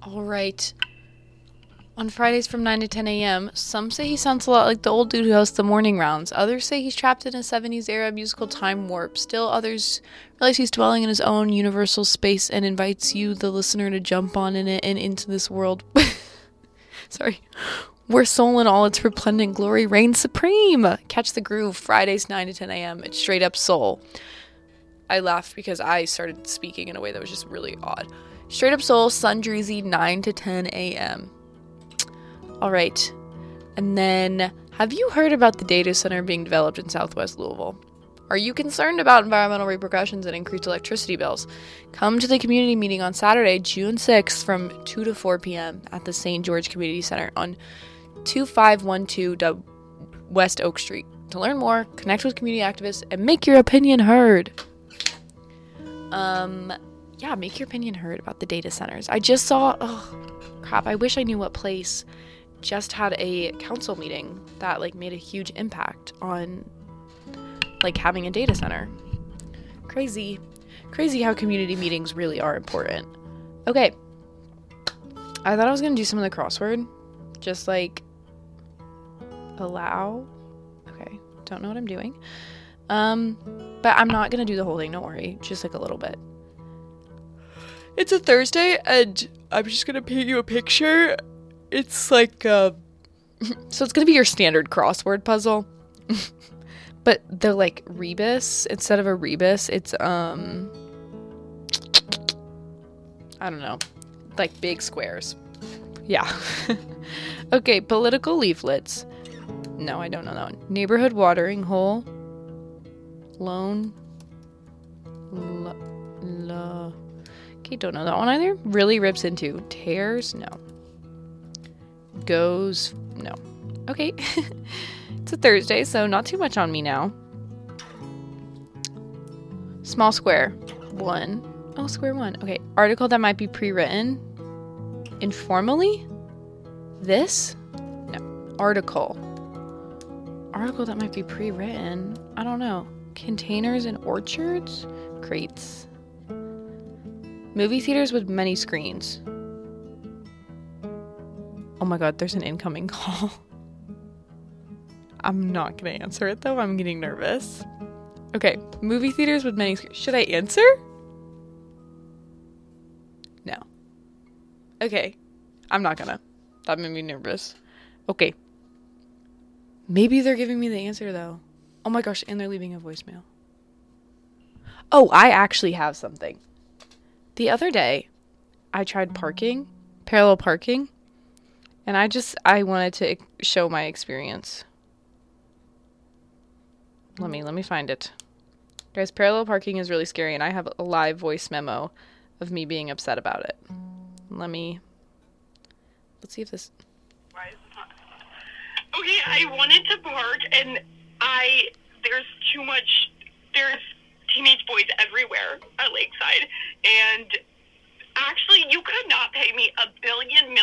All right. On Fridays from 9 to 10 a.m., some say he sounds a lot like the old dude who hosts the morning rounds. Others say he's trapped in a 70s era musical time warp. Still others realize he's dwelling in his own universal space and invites you, the listener, to jump on in it and into this world. Sorry. Where soul in all its resplendent glory reigns supreme. Catch the groove, Fridays 9 to 10 a.m. It's straight up soul. I laughed because I started speaking in a way that was just really odd. Straight up soul, Sundreezy, 9 to 10 a.m. All right. And then, have you heard about the data center being developed in Southwest Louisville? Are you concerned about environmental repercussions and increased electricity bills? Come to the community meeting on Saturday, June 6th from 2 to 4 p.m. at the St. George Community Center on 2512 West Oak Street. To learn more, connect with community activists, and make your opinion heard. Yeah, make your opinion heard about the data centers. I just saw, I wish I knew what place just had a council meeting that made a huge impact on having a data center. Crazy how community meetings really are important. Okay, I thought I was gonna do some of the crossword, just allow. Okay, don't know what I'm doing, but I'm not gonna do the whole thing, don't worry, just a little bit. It's a Thursday and I'm just gonna paint you a picture. It's so it's gonna be your standard crossword puzzle. But they're rebus. Instead of a rebus, it's I don't know. Big squares. Yeah. Okay, political leaflets. No, I don't know that one. Neighborhood watering hole. Loan. Okay, don't know that one either. Really rips into. Tears? No. Goes, no. Okay. It's a Thursday, so not too much on me now. Small square. 1. Oh, square 1. Okay. Article that might be pre-written. Informally? This? No. Article that might be pre-written. I don't know. Containers and orchards? Crates. Movie theaters with many screens. Oh my god, there's an incoming call. I'm not gonna answer it though, I'm getting nervous. Okay, movie theaters with many screens. Should I answer? No. Okay, I'm not gonna. That made me nervous. Okay. Maybe they're giving me the answer though. Oh my gosh, and they're leaving a voicemail. Oh, I actually have something. The other day, I tried parallel parking. And I wanted to show my experience. Let me find it. Guys, parallel parking is really scary, and I have a live voice memo of me being upset about it. Let's see if this... Okay, I wanted to park, and there's teenage boys everywhere at Lakeside, and actually, you could not pay me $1 billion